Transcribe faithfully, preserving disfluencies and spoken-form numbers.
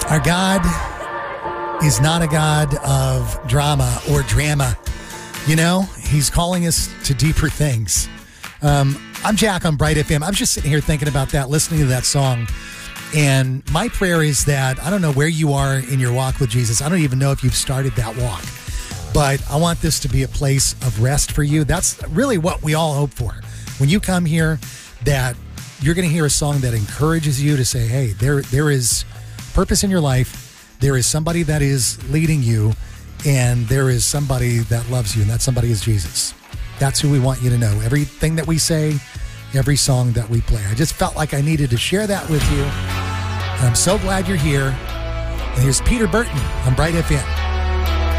Our God is not a God of drama or drama. You know, he's calling us to deeper things. Um, I'm Jack on Bright F M. I'm just sitting here thinking about that, listening to that song. And my prayer is that, I don't know where you are in your walk with Jesus. I don't even know if you've started that walk. But I want this to be a place of rest for you. That's really what we all hope for. When you come here, that you're going to hear a song that encourages you to say, hey, there there is purpose in your life. There is somebody that is leading you, and there is somebody that loves you, and that somebody is Jesus. That's who we want you to know. Everything that we say, every song that we play. I just felt like I needed to share that with you. And I'm so glad you're here. And here's Peter Burton on Bright F M.